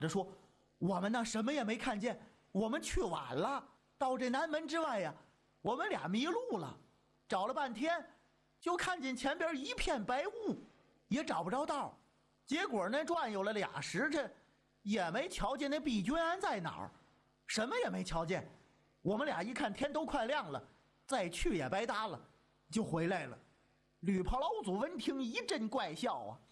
着说：“我们那什么也没看见，我们去晚了，到这南门之外呀，我们俩迷路了，找了半天，就看见前边一片白雾，也找不着道。结果呢，转悠了2时辰，也没瞧见那碧君庵在哪儿，什么也没瞧见。我们俩一看天都快亮了，再去也白搭了，就回来了。”绿袍老祖闻听一阵怪笑啊，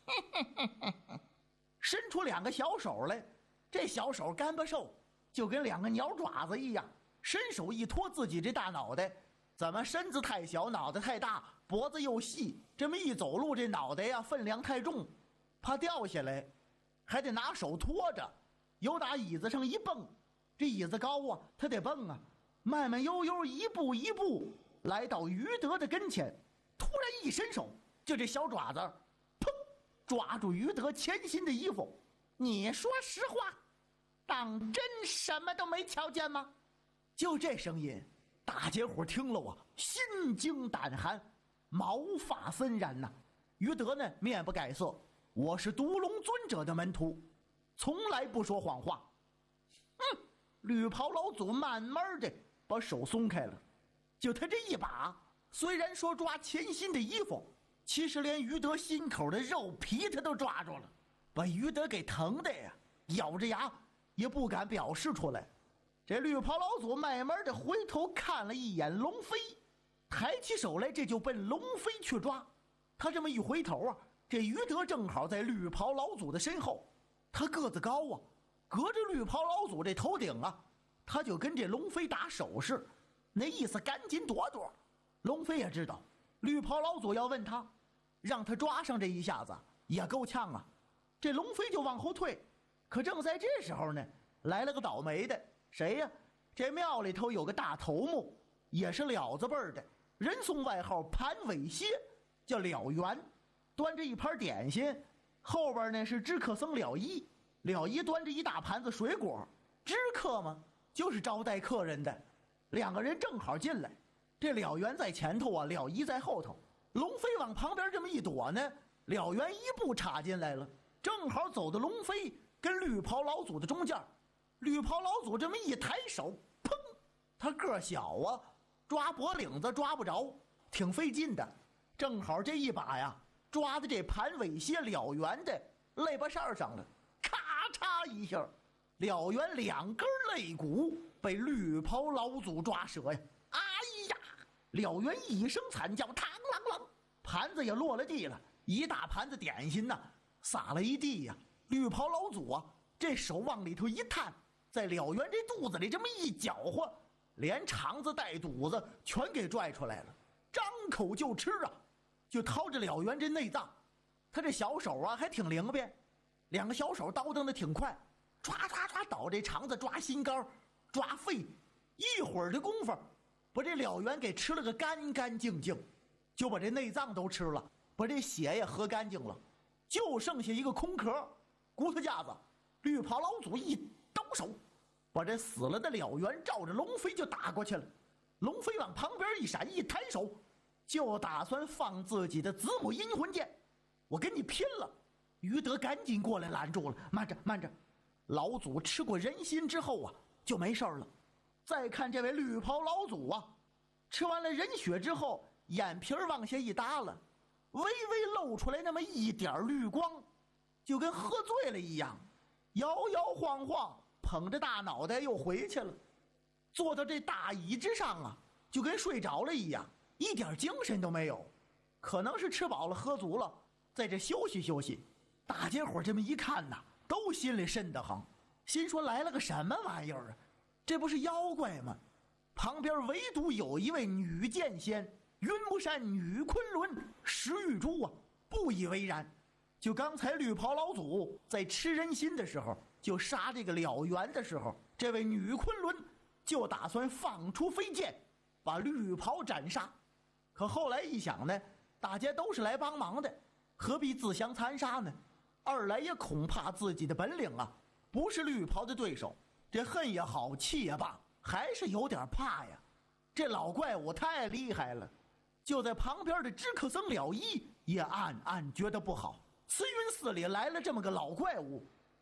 伸出2个小手来，这小手干巴瘦，就跟2个鸟爪子一样，伸手一托自己这大脑袋，怎么身子太小，脑袋太大，脖子又细，这么一走路，这脑袋呀分量太重，怕掉下来，还得拿手托着，由打椅子上一蹦，这椅子高啊，他得蹦啊，慢慢悠悠一步一步来到于德的跟前，突然一伸手，就这小爪子砰抓住于德前心的衣服。你说实话，当真什么都没瞧见吗？就这声音，大家伙听了心惊胆寒，毛发森然呐。于德呢面不改色，我是独龙尊者的门徒，从来不说谎话。绿袍老祖慢慢的把手松开了，就他这一把，虽然说抓前心的衣服，其实连于德心口的肉皮他都抓住了，把于德给疼的呀，咬着牙也不敢表示出来。这绿袍老祖慢慢的回头看了一眼龙飞，抬起手来，这就奔龙飞去抓。他这么一回头啊，这于德正好在绿袍老祖的身后，他个子高啊，隔着绿袍老祖这头顶啊，他就跟这龙飞打手势，那意思赶紧躲躲。龙飞也知道绿袍老祖要问他，让他抓上这一下子也够呛啊。这龙飞就往后退，可正在这时候呢，来了个倒霉的。谁呀？这庙里头有个大头目，也是了子辈的，人送外号盘尾蝎，叫了元，端着一盘点心，后边呢是知客僧了一，了一端着一大盘子水果。知客嘛，就是招待客人的。2个人正好进来，这了元在前头啊，了一在后头。龙飞往旁边这么一躲呢，了元一步插进来了，正好走到龙飞跟绿袍老祖的中间。绿袍老祖这么一抬手，砰，他个小啊，抓脖领子抓不着，挺费劲的。正好这一把呀，抓的这盘尾蝎了元的肋巴扇上了，咔嚓一下，了元2根肋骨被绿袍老祖抓折呀！哎呀！了元一声惨叫，嘡啷啷，盘子也落了地了，一大盘子点心呐，撒了一地呀。绿袍老祖啊，这手往里头一探，在了元这肚子里这么一搅和，连肠子带肚子全给拽出来了，张口就吃啊，就掏着了元这内脏。他这小手啊还挺灵便，2个小手倒腾的挺快，唰唰唰倒这肠子，抓心肝，抓肺，一会儿的功夫把这了元给吃了个干干净净，就把这内脏都吃了，把这血也喝干净了，就剩下一个空壳骨头架子。绿袍老祖一抖手，把这死了的了元照着龙飞就打过去了。龙飞往旁边一闪，一抬手就打算放自己的子母阴魂剑，我跟你拼了！于德赶紧过来拦住了，慢着慢着，老祖吃过人心之后啊就没事了。再看这位绿袍老祖啊，吃完了人血之后，眼皮往下一耷拉，微微露出来那么一点绿光，就跟喝醉了一样，摇摇晃晃捧着大脑袋又回去了。坐到这大椅之上啊，就跟睡着了一样，一点精神都没有，可能是吃饱了喝足了，在这休息休息。大家伙这么一看呐，都心里瘆得慌，心说来了个什么玩意儿啊，这不是妖怪吗？旁边唯独有一位女剑仙云木山女昆仑石玉珠啊，不以为然。就刚才绿袍老祖在吃人心的时候，就杀这个了元的时候，这位女昆仑就打算放出飞剑把绿袍斩杀。可后来一想呢，大家都是来帮忙的，何必自相残杀呢？二来也恐怕自己的本领啊不是绿袍的对手，这恨也好，气也罢，还是有点怕呀。这老怪物太厉害了。就在旁边的知客僧了一也暗暗觉得不好，慈云寺里来了这么个老怪物，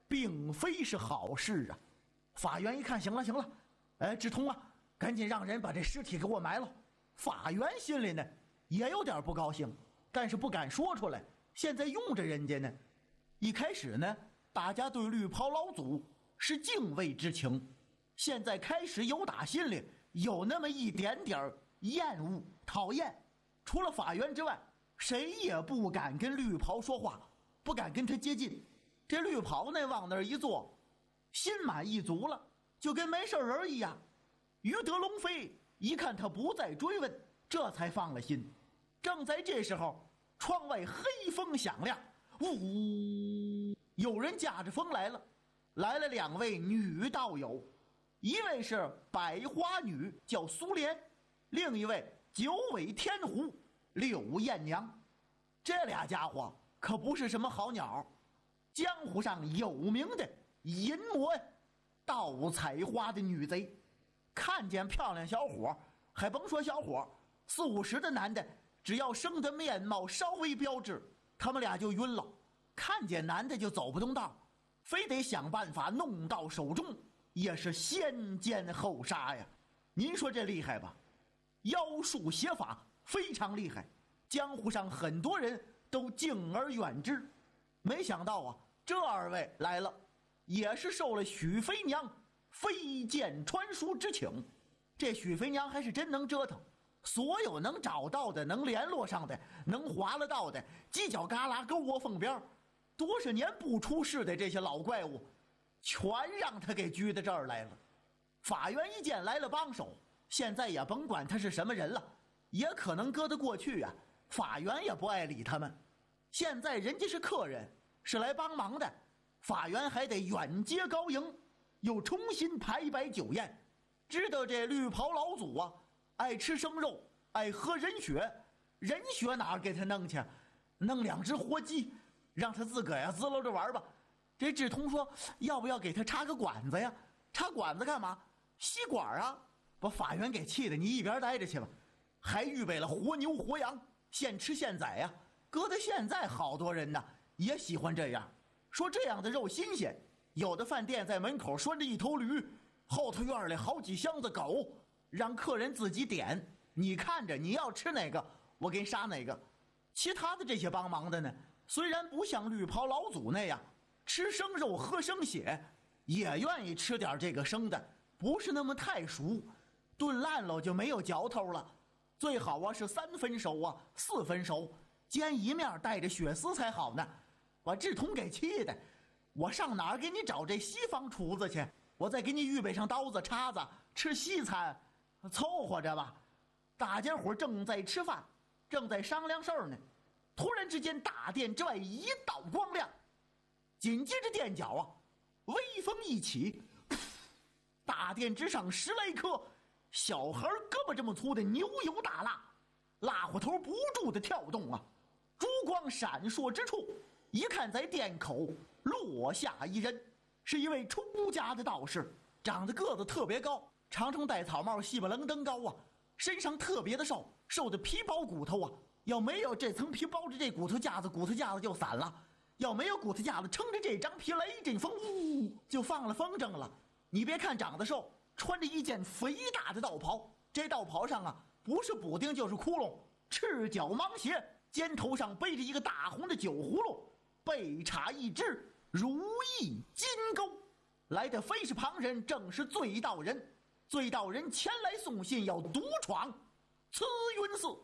并非是好事啊。法院一看，行了行了，哎，志通啊，赶紧让人把这尸体给我埋了。法院心里呢也有点不高兴，但是不敢说出来，现在用着人家呢。一开始呢，大家对绿袍老祖是敬畏之情，现在开始有打心里有那么一点点厌恶、讨厌。除了法院之外，谁也不敢跟绿袍说话，不敢跟他接近。这绿袍呢，往那儿一坐，心满意足了，就跟没事人一样。于德龙飞一看他不再追问，这才放了心。正在这时候，窗外黑风响亮，呜，有人驾着风来了。来了2位女道友，一位是百花女，叫苏莲，另一位九尾天狐柳艳娘。这俩家伙可不是什么好鸟，江湖上有名的淫魔，盗采花的女贼。看见漂亮小伙，还甭说小伙，40、50的男的，只要生的面貌稍微标致，他们俩就晕了。看见男的就走不动道，非得想办法弄到手中，也是先奸后杀呀。您说这厉害吧？妖术邪法非常厉害，江湖上很多人都敬而远之。没想到啊，这2位来了，也是受了许飞娘飞剑传书之请。这许飞娘还是真能折腾，所有能找到的、能联络上的、能划了到的犄角旮旯、沟窝缝边，多少年不出世的这些老怪物，全让他给拘到这儿来了。法院一见来了帮手，现在也甭管他是什么人了，也可能搁得过去啊。法院也不爱理他们，现在人家是客人，是来帮忙的，法院还得远接高迎，又重新排摆酒宴。知道这绿袍老祖啊，爱吃生肉，爱喝人血，人血哪儿给他弄去？弄2只活鸡，让他自个儿呀滋溜着玩吧。这志通说，要不要给他插个管子呀？插管子干嘛？吸管啊！把法院给气的，你一边待着去吧。还预备了活牛活羊，现吃现宰呀。搁到现在，好多人呢也喜欢这样，说这样的肉新鲜。有的饭店在门口拴着1头驴，后头院里好几箱子狗，让客人自己点，你看着你要吃哪个，我给你杀哪个。其他的这些帮忙的呢，虽然不像绿袍老祖那样吃生肉喝生血，也愿意吃点这个生的，不是那么太熟，炖烂了就没有嚼头了。最好啊是3分熟啊，4分熟，煎一面带着血丝才好呢。把志通给气的，我上哪儿给你找这西方厨子去？我再给你预备上刀子叉子，吃西餐，凑合着吧。大家伙正在吃饭，正在商量事儿呢，突然之间大殿之外一道光亮，紧接着殿角啊，微风一起，大殿之上10来颗小孩胳膊这么粗的牛油大蜡，蜡火头不住的跳动啊，烛光闪烁之处，一看在殿口落下一人，是一位出家的道士，长得个子特别高，常常戴草帽，细巴楞登高啊，身上特别的瘦，瘦的皮包骨头啊，要没有这层皮包着这骨头架子，骨头架子就散了；要没有骨头架子撑着这张皮来一阵风，呜，就放了风筝了。你别看长得瘦，穿着一件肥大的道袍，这道袍上啊，不是补丁就是窟窿，赤脚芒鞋，肩头上背着一个大红的酒葫芦，背插一只如意金钩。来的非是旁人，正是醉道人。醉道人前来送信，要独闯慈云寺。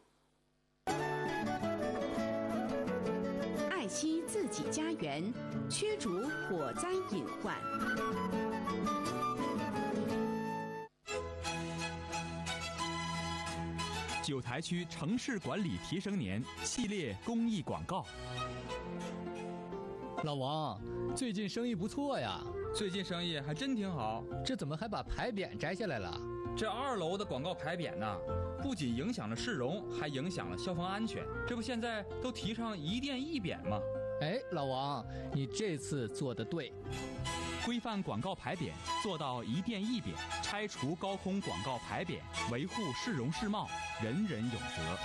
爱惜自己家园，驱逐火灾隐患。 九台区城市管理提升年系列公益广告。 老王，最近生意不错呀。 最近生意还真挺好。 这怎么还把牌匾摘下来了？ 这2楼的广告牌匾呢，不仅影响了市容，还影响了消防安全。这不现在都提倡一店一匾吗？ 哎，老王，你这次做得对。 规范广告牌匾，做到一店一匾，拆除高空广告牌匾，维护市容市貌，人人有责。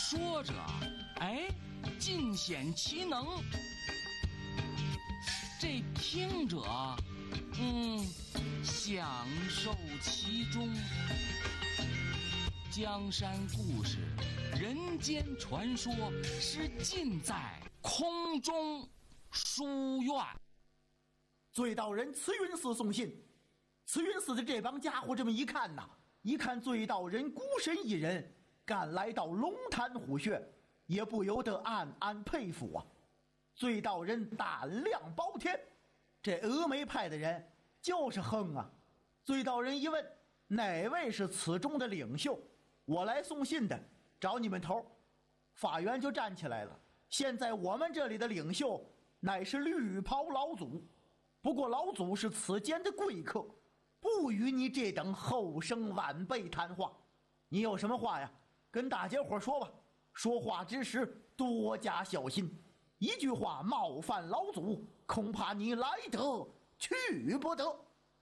说着，哎，尽显其能。这听者，享受其中。江山故事、人间传说，是尽在空中书院。 醉道人慈云寺送信，慈云寺的这帮家伙这么一看呐，一看醉道人孤身一人赶来到龙潭虎穴，也不由得暗暗佩服啊。醉道人胆量包天，这峨眉派的人就是横啊。醉道人一问，哪位是此中的领袖？我来送信的，找你们头。法员就站起来了。现在我们这里的领袖乃是绿袍老祖，不过老祖是此间的贵客，不与你这等后生晚辈谈话。你有什么话呀，跟大家伙说吧。说话之时多加小心，一句话冒犯老祖，恐怕你来得去不得。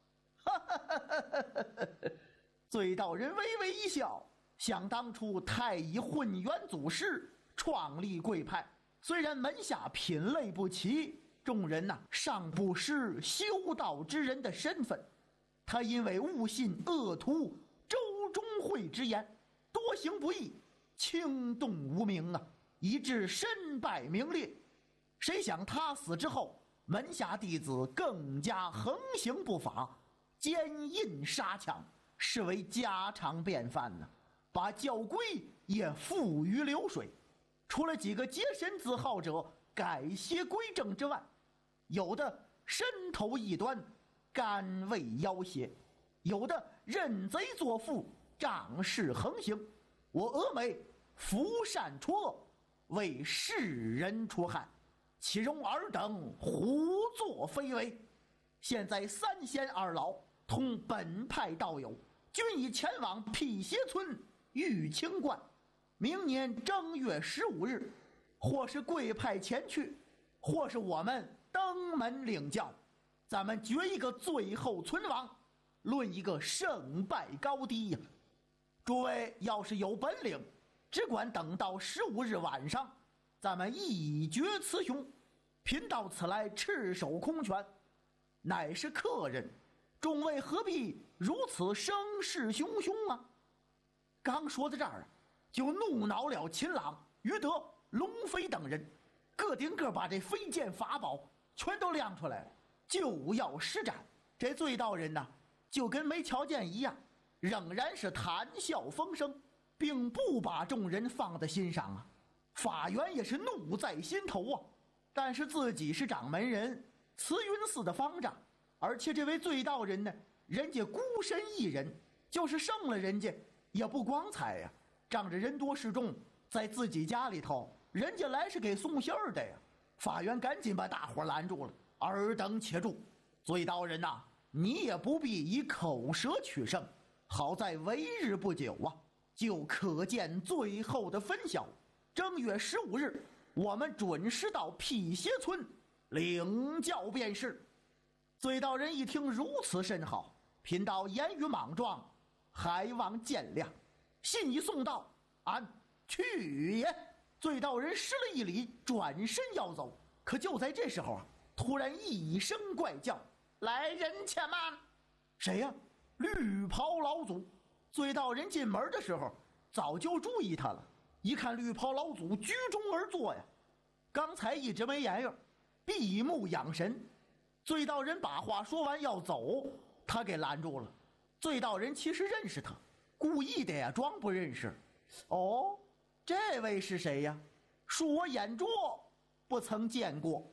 醉道人微微一笑，想当初太乙混元祖师创立贵派，虽然门下品类不齐，众人尚不失修道之人的身份。他因为误信恶徒周忠惠之言，多行不义，轻动无名啊，以致身败名裂。谁想他死之后，门下弟子更加横行不法，奸淫杀抢，视为家常便饭呢，把教规也付于流水。除了几个洁身自好者改邪归正之外，有的伸头异端，甘为要挟，有的认贼作父，仗势横行。我峨眉伏善除恶，为世人除害，岂容尔等胡作非为？现在三仙二老同本派道友均已前往辟邪村玉清观，明年正月15日，或是贵派前去，或是我们登门领教，咱们决一个最后存亡，论一个胜败高低呀。诸位要是有本领，只管等到15日晚上，咱们一决雌雄，贫到此来赤手空拳，乃是客人，众位何必如此声势汹汹啊？刚说到这儿，就怒恼了秦朗、于德、龙飞等人，个顶个把这飞剑法宝全都亮出来了，就要施展。这醉道人就跟没瞧见一样，仍然是谈笑风生，并不把众人放在心上啊。法源也是怒在心头啊，但是自己是掌门人，慈云寺的方丈，而且这位醉道人呢，人家孤身一人，就是胜了人家也不光彩呀。仗着人多势众，在自己家里头，人家来是给送信儿的呀。法院赶紧把大伙拦住了，尔等且住，醉道人你也不必以口舌取胜，好在为日不久啊，就可见最后的分晓。正月15日，我们准时到辟邪村领教便是。醉道人一听如此甚好，贫道言语莽撞，还望见谅。信已送到，俺去也。醉道人施了一礼，转身要走，可就在这时候突然一声怪叫：“来人且慢！”谁呀？绿袍老祖。醉道人进门的时候，早就注意他了。一看绿袍老祖居中而坐呀，刚才一直没言语，闭目养神。醉道人把话说完要走，他给拦住了。醉道人其实认识他，故意的装不认识。哦，这位是谁呀？恕我眼拙，不曾见过。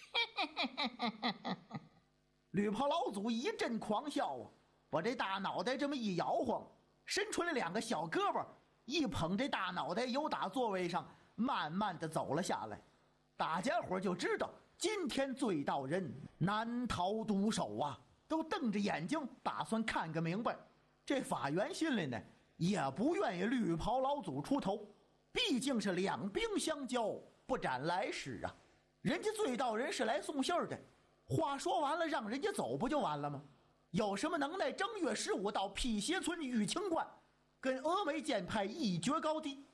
绿袍老祖一阵狂笑把这大脑袋这么一摇晃，伸出来两个小胳膊，一捧这大脑袋，由打座位上慢慢的走了下来。大家伙就知道今天醉道人难逃毒手啊，都瞪着眼睛打算看个明白。这法源心里呢，也不愿意绿袍老祖出头，毕竟是两兵相交，不斩来使啊。人家醉道人是来送信儿的，话说完了让人家走不就完了吗？有什么能耐？正月15到辟邪村玉清观，跟峨眉剑派一决高低。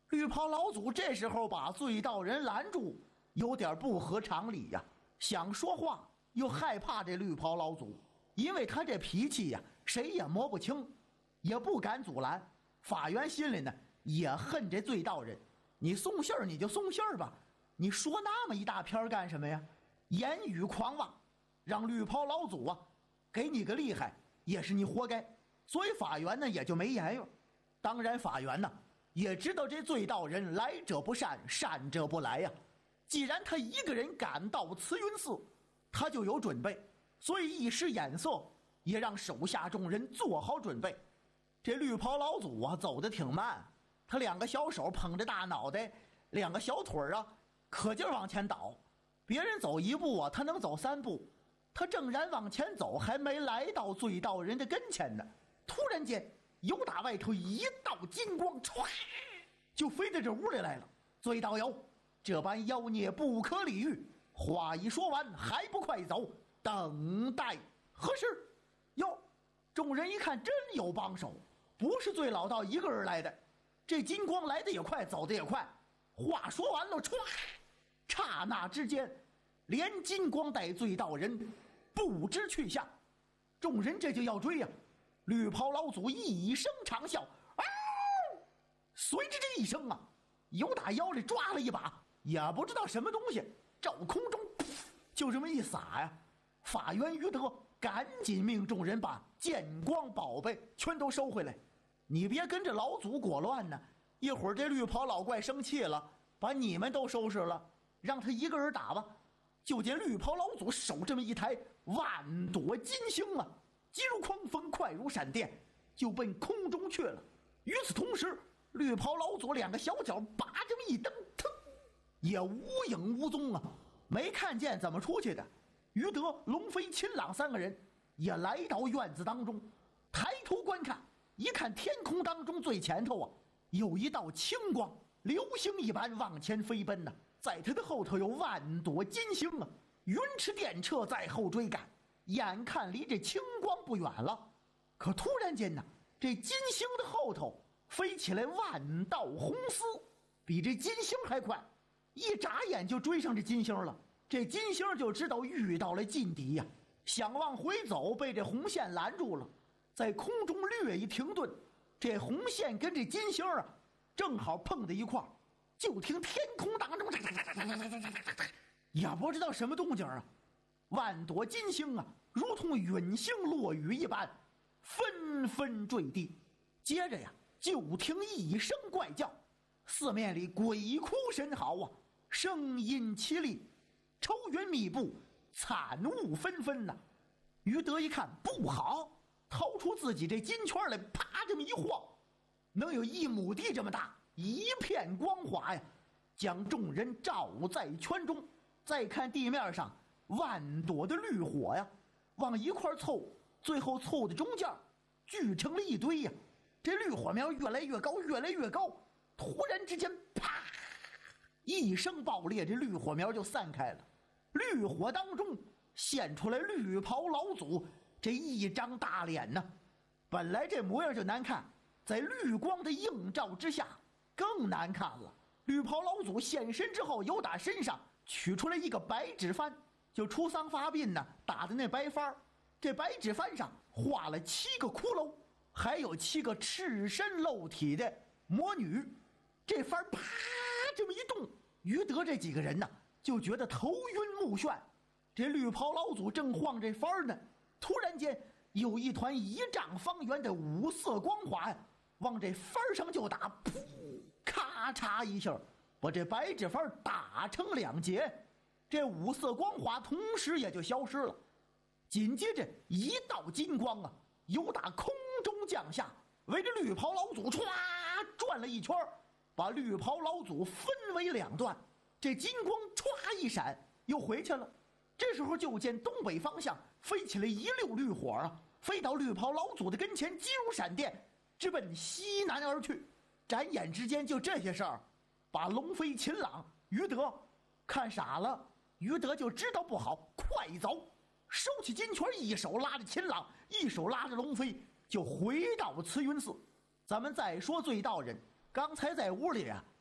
绿袍老祖这时候把醉道人拦住，有点不合常理呀，想说话又害怕这绿袍老祖，因为他这脾气呀，谁也摸不清，也不敢阻拦。法源心里呢也恨这醉道人，你送信儿你就送信儿吧，你说那么一大篇干什么呀？言语狂妄，让绿袍老祖啊给你个厉害，也是你活该。所以法源呢也就没言语。当然法源呢也知道这醉道人来者不善，善者不来呀。既然他一个人赶到慈云寺，他就有准备，所以一使眼色，也让手下众人做好准备。这绿袍老祖啊走得挺慢，他两个小手捧着大脑袋，两个小腿啊可劲儿往前倒，别人走一步啊他能走3步，他正然往前走，还没来到醉道人的跟前呢，突然间由打外头一道金光唰就飞到这屋里来了。醉道友，这般妖孽不可理喻，话一说完还不快走，等待何时？哟，众人一看真有帮手，不是醉老道一个人来的，这金光来的也快，走的也快。话说完了，唰，刹那之间连金光带醉道人不知去向。众人这就要追呀，绿袍老祖一声长啸，随着这一声啊，由打腰里抓了一把，也不知道什么东西，照空中就这么一撒呀。法源于德赶紧命众人把剑光宝贝全都收回来，你别跟着老祖裹乱呢，一会儿这绿袍老怪生气了，把你们都收拾了，让他一个人打吧。就见绿袍老祖手这么一抬，万朵金星啊，急如狂风，快如闪电，就奔空中去了。与此同时，绿袍老祖两个小脚把这么一蹬，腾，也无影无踪啊，没看见怎么出去的。于德、龙飞、秦朗3个人也来到院子当中，抬头观看，一看天空当中最前头啊，有一道青光，流星一般往前飞奔呢，在他的后头有万朵金星啊，云驰电掣在后追赶，眼看离这青光不远了，可突然间呢，这金星的后头飞起来万道红丝，比这金星还快，一眨眼就追上这金星了。这金星就知道遇到了劲敌呀，想往回走，被这红线拦住了，在空中略一停顿，这红线跟这金星啊正好碰在一块儿，就听天空当中也不知道什么动静啊，万朵金星啊如同陨星落雨一般纷纷坠地。接着呀就听一声怪叫，四面里鬼哭神嚎啊，声音凄厉，愁云密布，惨雾纷纷呐。于德一看不好，掏出自己这金圈来，啪这么一晃，能有1亩地这么大，一片光滑呀，将众人罩在圈中。再看地面上万朵的绿火呀，往一块凑，最后凑的中间聚成了一堆呀。这绿火苗越来越高，越来越高，突然之间啪一声爆裂，这绿火苗就散开了。绿火当中现出来绿袍老祖这一张大脸呢，本来这模样就难看，在绿光的映照之下更难看了。绿袍老祖现身之后，由打身上取出来一个白纸幡，就出丧发殡呢打的那白幡，这白纸幡上画了7个骷髅，还有7个赤身露体的魔女。这幡啪这么一动，于德这几个人呢就觉得头晕目眩。这绿袍老祖正晃这幡呢，突然间有一团1丈方圆的5色光华呀，往这幡上就打，噗，咔嚓一下把这白纸幡打成2截，这5色光华同时也就消失了。紧接着一道金光啊由打空中降下，围着绿袍老祖唰转了一圈，把绿袍老祖分为2段。这金光唰一闪又回去了。这时候就见东北方向飞起来一溜绿火啊，飞到绿袍老祖的跟前，急如闪电，直奔西南而去。转眼之间就这些事儿，把龙飞、秦朗、于德看傻了。于德就知道不好，快走，收起金圈，一手拉着秦朗，一手拉着龙飞，就回到慈云寺。咱们再说醉道人，刚才在屋里啊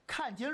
看见